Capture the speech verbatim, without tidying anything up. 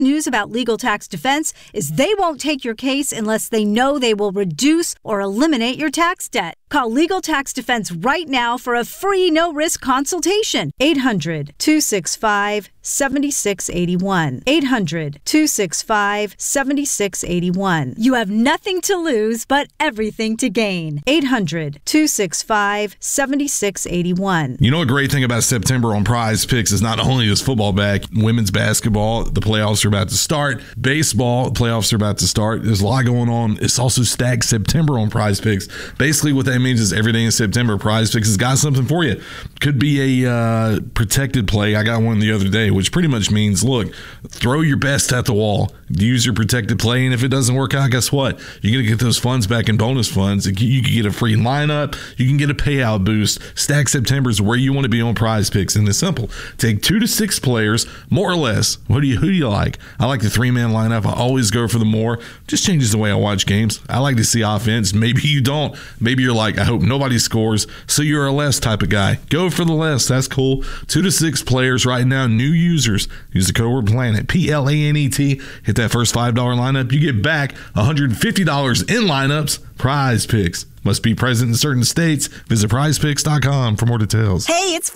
news about Legal Tax Defense is they won't take your case unless they know they will reduce or eliminate your tax debt. Call Legal Tax Defense right now for a free no-risk consultation. eight hundred, two six five, seven six eight one. eight hundred, two six five, seven six eight one. You have nothing to lose but everything to gain. eight hundred, two six five, seven six eight one. You know, a great thing about September on Prize Picks is not only is football back, women's basketball, the playoffs are about to start. Baseball, the playoffs are about to start. There's a lot going on. It's also stacked September on Prize Picks. Basically, what that means is every day in September, Prize Picks has got something for you. Could be a uh, protected play. I got one the other day, which pretty much means, look, throw your best at the wall, use your protected play, and if it doesn't work out, guess what? You're going to get those funds back in bonus funds. You can get a free lineup. You can get a payout boost. Stack September is where you want to be on Prize Picks, and it's simple. Take two to six players, more or less. What do you, who do you like? I like the three-man lineup. I always go for the more. Just changes the way I watch games. I like to see offense. Maybe you don't. Maybe you're like, I hope nobody scores, so you're a less type of guy. Go for the less. That's cool. Two to six players right now, new users. Use the code word PLANET, P L A N E T. Hit that first five dollar lineup. You get back one hundred fifty dollars in lineups. Prize Picks. Must be present in certain states. Visit prize picks dot com for more details. Hey, it's